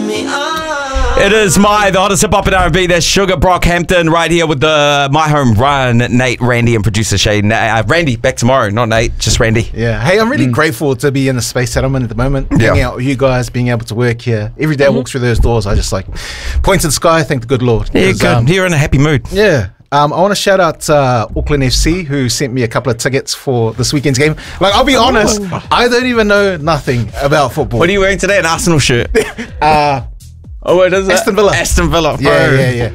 It is the hottest hip hop and R&B. That's Sugar Brockhampton right here with the My Home Run, Nate, Randy, and producer Shay. Randy, back tomorrow, not Nate, just Randy. Yeah. Hey, I'm really grateful to be in the space that I'm in at the moment. Hanging out with you guys, being able to work here. Every day I walk through those doors, I just like point to the sky, thank the good Lord. Yeah, good. You're in a happy mood. Yeah. I want to shout out Auckland FC, who sent me a couple of tickets for this weekend's game. Like, I'll be honest, I don't even know nothing about football. What are you wearing today? An Arsenal shirt? Oh, what is it? Aston Villa. Aston Villa. Bro. Yeah.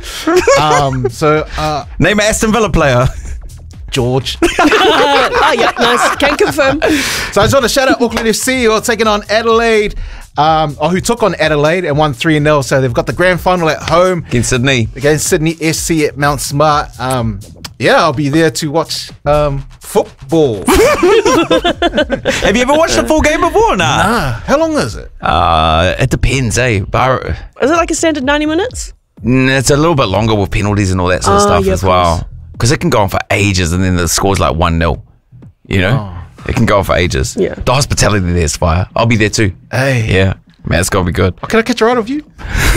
Name an Aston Villa player. George. Oh, yeah, nice. Can confirm. So I just want to shout out Auckland FC, who are taking on Adelaide, who took on Adelaide and won 3-0. So they've got the grand final at home Against Sydney. against Sydney SC at Mount Smart. I'll be there to watch football. Have you ever watched a full game before? Nah. How long is it? It depends, eh? But Is it like a standard 90 minutes? it's a little bit longer with penalties and all that sort of stuff yeah, as of well. Because it can go on for ages and then the score's like 1-0. You know? It can go on for ages. Yeah. The hospitality there's fire. I'll be there too. Hey. Yeah. Man, it's going to be good. Can I catch a ride with you?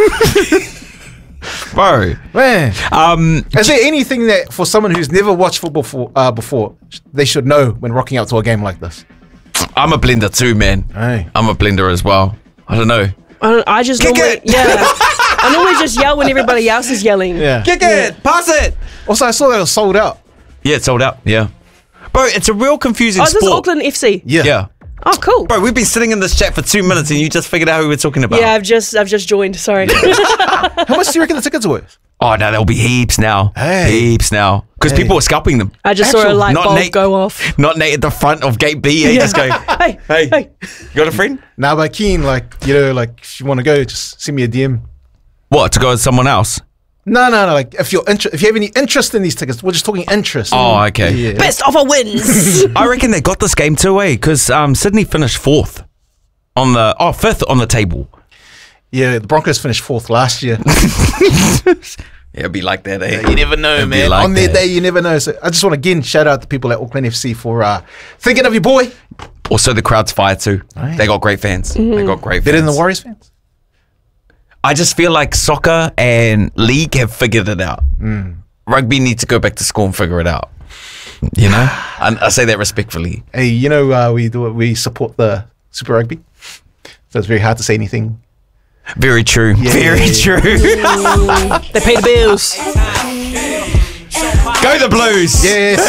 Bro. Man. Is there anything that, for someone who's never watched football before, they should know when rocking out to a game like this? I'm a blender too, man. Hey. I'm a blender as well. I don't know. I just Kick normally, it! I normally just yell when everybody else is yelling. Yeah. Kick it! Pass it! Also, I saw that it was sold out. Yeah, it's sold out. Yeah. Bro, it's a real confusing Oh, is this sport. Auckland FC? Yeah. Oh, cool. Bro, we've been sitting in this chat for 2 minutes and you just figured out who we're talking about. Yeah, I've just joined. Sorry. How much do you reckon the tickets are worth? Oh, no, there'll be heaps now. Hey. Heaps now. Because people are scalping them. I just saw a Actual- light not bulb Nate. go off. Not Nate at the front of gate B. Yeah. Just going, Hey, hey, you got a friend? Now, by keen, like if you want to go, just send me a DM. What, to go with someone else? No. Like, if you have any interest in these tickets, we're just talking interest. Oh, okay. Yeah. Best offer wins. I reckon they got this game too, eh? Because Sydney finished fifth on the table. Yeah, the Broncos finished 4th last year. Yeah, it'd be like that, eh? You never know, It'd be man. like On their that. day, you never know. So I just want to again shout out the people at Auckland FC for thinking of your boy. Also, the crowd's fire too. Right. They got great fans. They got great Better fans. than the Warriors fans. I just feel like soccer and league have figured it out. Rugby needs to go back to school and figure it out. You know? And I say that respectfully. Hey, we support the Super Rugby, so it's very hard to say anything. Very true. Very true. They pay the bills. Go the Blues. Yes.